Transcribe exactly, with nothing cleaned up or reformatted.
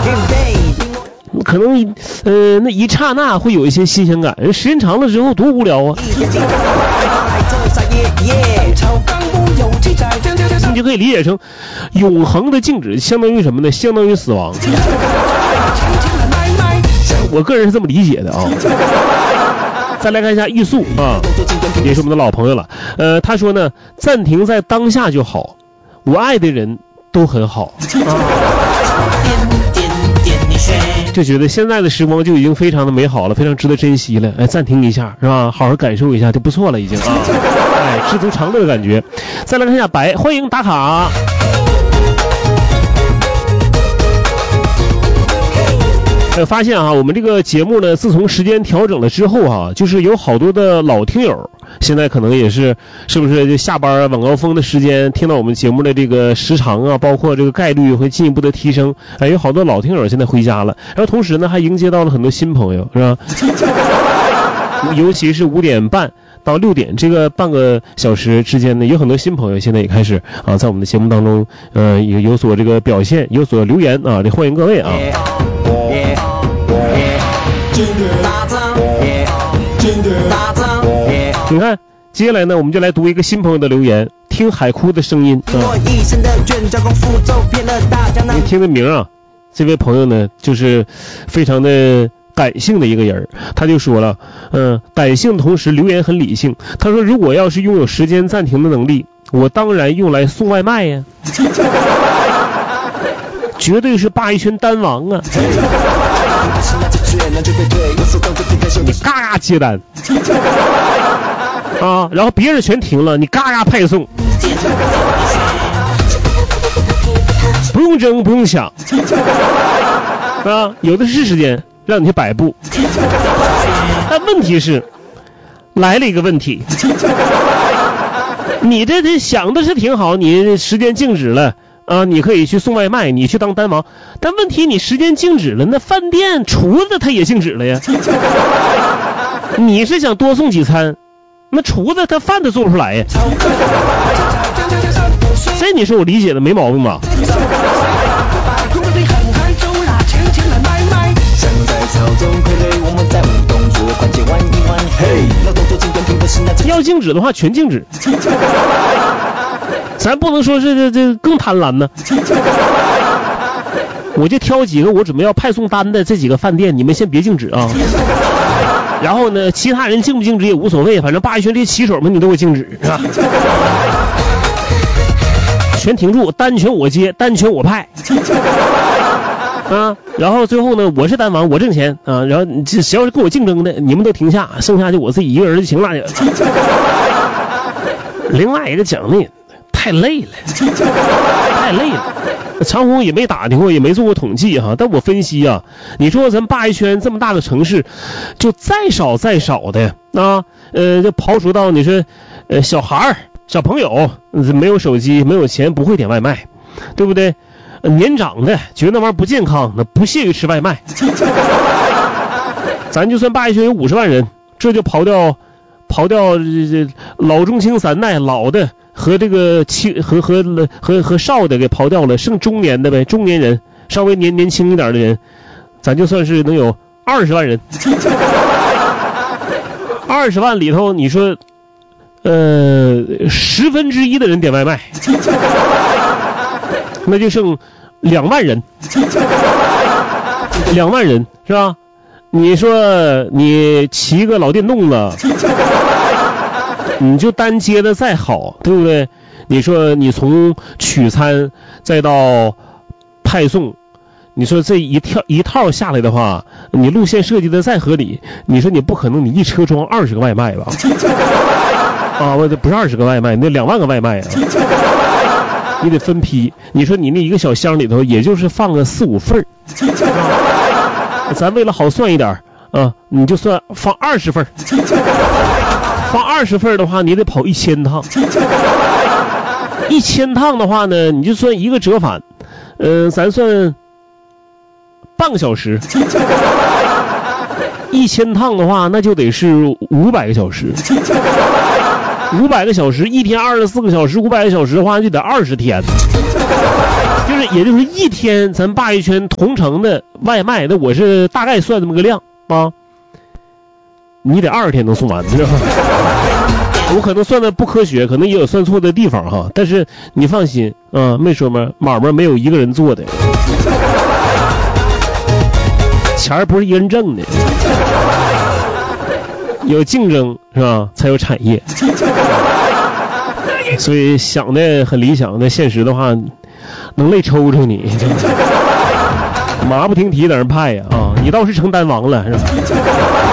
可能呃那一刹那会有一些新鲜感，时间长了之后多无聊啊。你就可以理解成永恒的静止相当于什么呢？相当于死亡。我个人是这么理解的啊。再来看一下玉素啊，也是我们的老朋友了。呃，他说呢，暂停在当下就好，我爱的人都很好。啊就觉得现在的时光就已经非常的美好了，非常值得珍惜了。哎，暂停一下是吧？好好感受一下就不错了，已经啊。哎，知足常乐的感觉。再来看一下白，欢迎打卡。呃，发现啊，我们这个节目呢，自从时间调整了之后啊，就是有好多的老听友，现在可能也是是不是就下班晚高峰的时间听到我们节目的这个时长啊，包括这个概率会进一步的提升。哎，有好多老听友现在回家了，然后同时呢还迎接到了很多新朋友，是吧？尤其是五点半到六点这个半个小时之间呢，有很多新朋友现在也开始啊，在我们的节目当中，呃，有有所这个表现，有所留言啊，这欢迎各位啊。你看，接下来呢，我们就来读一个新朋友的留言，听海哭的声音啊。你听这名啊，这位朋友呢，就是非常的感性的一个人，他就说了，嗯、呃，感性的同时留言很理性。他说，如果要是拥有时间暂停的能力，我当然用来送外卖呀，绝对是霸一拳单王啊！你嘎嘎接单啊，然后别人全停了，你嘎嘎派送，不用争不用抢啊，有的是时间让你去摆布。但问题是来了一个问题，你这这想的是挺好，你时间静止了啊，你可以去送外卖，你去当单王，但问题你时间静止了，那饭店厨子他也静止了呀。你是想多送几餐，那厨子他饭都做不出来呀。这你说我理解的没毛病吧？要静止的话全静止，咱不能说是这这更贪婪呢。我就挑几个我准备要派送单的这几个饭店，你们先别静止啊。然后呢，其他人静不静止也无所谓，反正霸一拳这些骑手们你都会静止，是吧？全停住，单拳我接，单拳我派。啊，然后最后呢，我是单王，我挣钱啊，然后你这只要是跟我竞争的，你们都停下，剩下就我自己一个人就行了。另外一个讲的太累了，太累了。长虹也没打听过，也没做过统计哈，但我分析啊，你说咱霸一圈这么大的城市，就再少再少的啊，呃，就刨除到你说，呃，小孩儿、小朋友没有手机、没有钱，不会点外卖，对不对？年长的觉得那玩意儿不健康，那不屑于吃外卖。咱就算霸一圈有五十万人，这就刨掉刨掉这这老中青三代，老的和这个青和和和和少的给刨掉了，剩中年的呗，中年人稍微年年轻一点的人，咱就算是能有二十万人。二十万里头，你说，呃，十分之一的人点外卖，那就剩两万人，两万人是吧？你说你骑个老电动了，你就单接的再好，对不对？你说你从取餐再到派送，你说这一跳一套下来的话，你路线设计的再合理，你说你不可能你一车装二十个外卖吧？啊，我这不是二十个外卖，那两万个外卖啊！你得分批，你说你那一个小箱里头也就是放个四五份儿，啊，咱为了好算一点啊，你就算放二十份，放二十份的话，你得跑一千趟，一千趟的话呢，你就算一个折返，嗯、呃，咱算半个小时，一千趟的话，那就得是五百个小时。五百个小时，一天二十四个小时，五百个小时的话就得二十天，就是也就是一天咱鲅鱼圈同城的外卖，那我是大概算这么个量啊，你得二十天能送完，知道吗？我可能算的不科学，可能也有算错的地方哈，但是你放心啊，没说嘛，买卖没有一个人做的，钱不是一个人挣的，有竞争是吧，才有产业。所以想的很理想，那现实的话能累抽抽你，马不停蹄在那派呀啊！你倒是成单王了是吧？